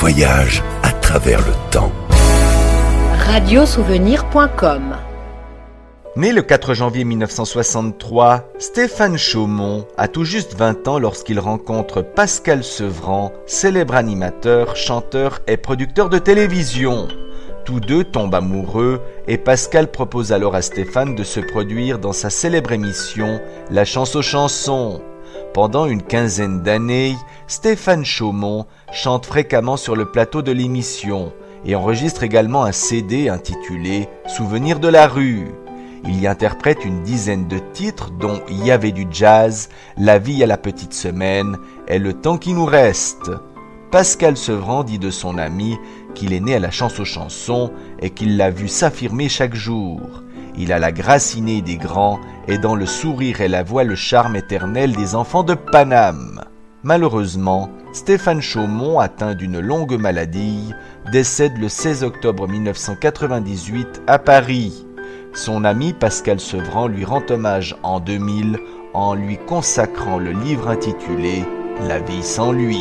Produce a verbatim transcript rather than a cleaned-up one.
voyage à travers le temps. radiosouvenir point com. Né le quatre janvier mille neuf cent soixante-trois, Stéphane Chaumont a tout juste vingt ans lorsqu'il rencontre Pascal Sevran, célèbre animateur, chanteur et producteur de télévision. Tous deux tombent amoureux et Pascal propose alors à Stéphane de se produire dans sa célèbre émission La Chance aux chansons. Pendant une quinzaine d'années, Stéphane Chaumont chante fréquemment sur le plateau de l'émission et enregistre également un C D intitulé Souvenirs de la rue. Il y interprète une dizaine de titres dont Il y avait du jazz, La vie à la petite semaine et Le temps qui nous reste. Pascal Sevran dit de son ami qu'il est né à la Chance aux chansons et qu'il l'a vu s'affirmer chaque jour. Il a la grâce innée des grands et dans le sourire et la voix le charme éternel des enfants de Paname. Malheureusement, Stéphane Chaumont, atteint d'une longue maladie, décède le seize octobre mille neuf cent quatre-vingt-dix-huit à Paris. Son ami Pascal Sevran lui rend hommage en deux mille en lui consacrant le livre intitulé « La vie sans lui ».